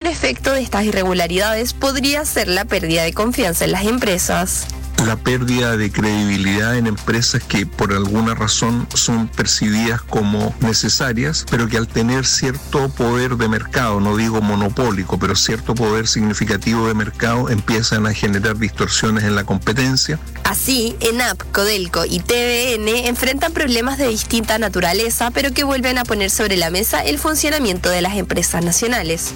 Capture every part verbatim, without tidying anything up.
efecto de estas irregularidades podría ser la pérdida de confianza en las empresas. La pérdida de credibilidad en empresas que por alguna razón son percibidas como necesarias, pero que al tener cierto poder de mercado, no digo monopólico, pero cierto poder significativo de mercado, empiezan a generar distorsiones en la competencia. Así, ENAP, Codelco y T V N enfrentan problemas de distinta naturaleza, pero que vuelven a poner sobre la mesa el funcionamiento de las empresas nacionales.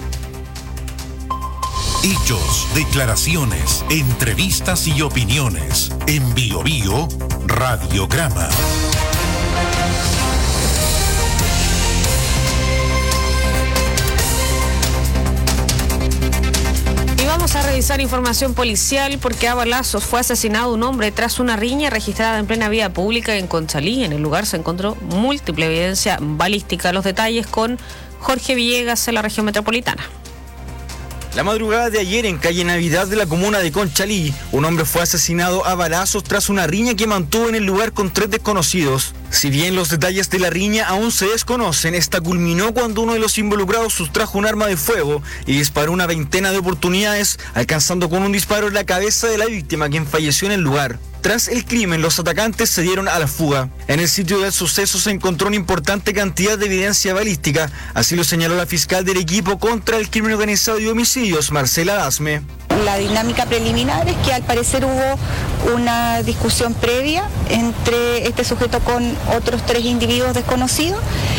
Hechos, declaraciones, entrevistas y opiniones. En Bio Bio, Radiograma. Y vamos a revisar información policial porque a balazos fue asesinado un hombre tras una riña registrada en plena vía pública en Conchalí. En el lugar se encontró múltiple evidencia balística. Los detalles con Jorge Villegas en la región metropolitana. La madrugada de ayer, en calle Navidad de la comuna de Conchalí, un hombre fue asesinado a balazos tras una riña que mantuvo en el lugar con tres desconocidos. Si bien los detalles de la riña aún se desconocen, esta culminó cuando uno de los involucrados sustrajo un arma de fuego y disparó una veintena de oportunidades, alcanzando con un disparo en la cabeza de la víctima, quien falleció en el lugar. Tras el crimen, los atacantes se dieron a la fuga. En el sitio del suceso se encontró una importante cantidad de evidencia balística, así lo señaló la fiscal del equipo contra el crimen organizado y homicidios, Marcela Dasme. La dinámica preliminar es que al parecer hubo una discusión previa entre este sujeto con otros tres individuos desconocidos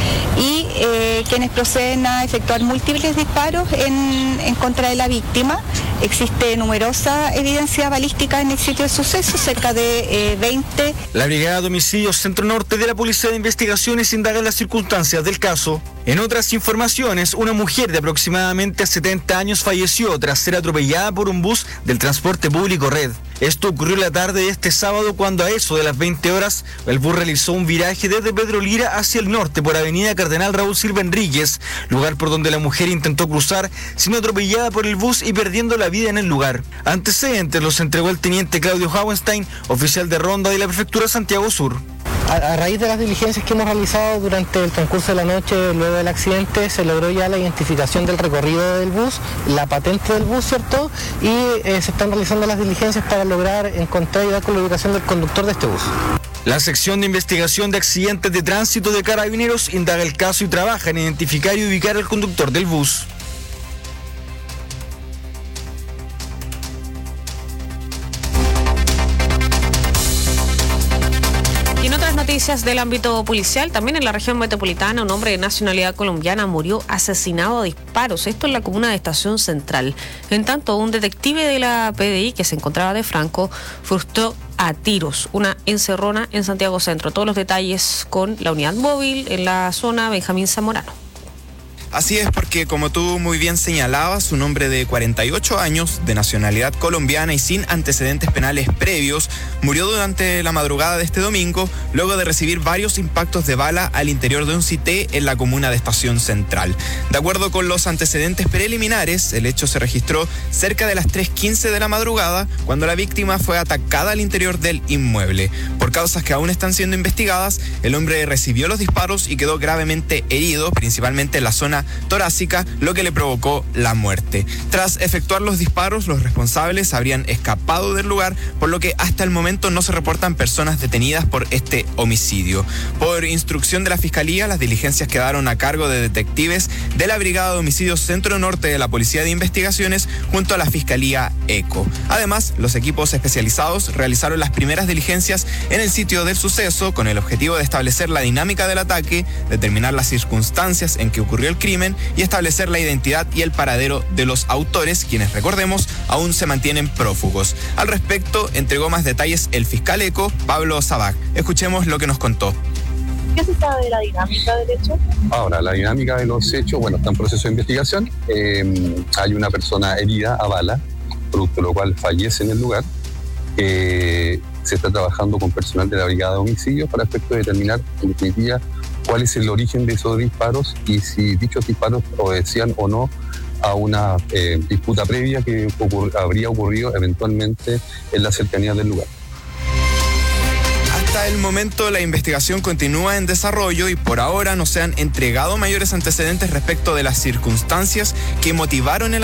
y eh, quienes proceden a efectuar múltiples disparos en, en contra de la víctima. Existe numerosa evidencia balística en el sitio del suceso, cerca de eh, veinte. La Brigada de Homicidios Centro Norte de la Policía de Investigaciones indaga las circunstancias del caso. En otras informaciones, una mujer de aproximadamente setenta años falleció tras ser atropellada por un bus del transporte público Red. Esto ocurrió la tarde de este sábado cuando a eso de las veinte horas el bus realizó un viraje desde Pedro Lira hacia el norte por avenida Cardenal Raúl Silva Enríquez, lugar por donde la mujer intentó cruzar siendo atropellada por el bus y perdiendo la vida en el lugar. Antecedentes los entregó el teniente Claudio Hauenstein, oficial de ronda de la Prefectura Santiago Sur. A, a raíz de las diligencias que hemos realizado durante el transcurso de la noche luego del accidente, se logró ya la identificación del recorrido del bus, la patente del bus, ¿cierto? Y eh, se están realizando las diligencias para lograr encontrar y dar con la ubicación del conductor de este bus. La sección de investigación de accidentes de tránsito de Carabineros indaga el caso y trabaja en identificar y ubicar al conductor del bus. Noticias del ámbito policial, también en la región metropolitana, un hombre de nacionalidad colombiana murió asesinado a disparos, esto en la comuna de Estación Central. En tanto, un detective de la P D I que se encontraba de Franco frustró a tiros una encerrona en Santiago Centro. Todos los detalles con la unidad móvil en la zona Benjamín Zamorano. Así es, porque como tú muy bien señalabas, un hombre de cuarenta y ocho años, de nacionalidad colombiana y sin antecedentes penales previos, murió durante la madrugada de este domingo, luego de recibir varios impactos de bala al interior de un cité en la comuna de Estación Central. De acuerdo con los antecedentes preliminares, el hecho se registró cerca de las tres quince de la madrugada, cuando la víctima fue atacada al interior del inmueble. Por causas que aún están siendo investigadas, el hombre recibió los disparos y quedó gravemente herido, principalmente en la zona torácica, lo que le provocó la muerte. Tras efectuar los disparos, los responsables habrían escapado del lugar, por lo que hasta el momento no se reportan personas detenidas por este homicidio. Por instrucción de la Fiscalía, las diligencias quedaron a cargo de detectives de la Brigada de Homicidios Centro Norte de la Policía de Investigaciones junto a la Fiscalía ECO. Además, los equipos especializados realizaron las primeras diligencias en el sitio del suceso con el objetivo de establecer la dinámica del ataque, determinar las circunstancias en que ocurrió el crimen y establecer la identidad y el paradero de los autores, quienes, recordemos, aún se mantienen prófugos. Al respecto, entregó más detalles el fiscal ECO, Pablo Sabac. Escuchemos lo que nos contó. ¿Qué se sabe de la dinámica del hecho? Ahora, la dinámica de los hechos, bueno, está en proceso de investigación. Eh, hay una persona herida a bala, producto de lo cual fallece en el lugar. Eh, se está trabajando con personal de la Brigada de Homicidios para efecto de determinar, en definitiva, cuál es el origen de esos disparos y si dichos disparos obedecían o no a una eh, disputa previa que ocurri- habría ocurrido eventualmente en la cercanía del lugar. Hasta el momento la investigación continúa en desarrollo y por ahora no se han entregado mayores antecedentes respecto de las circunstancias que motivaron el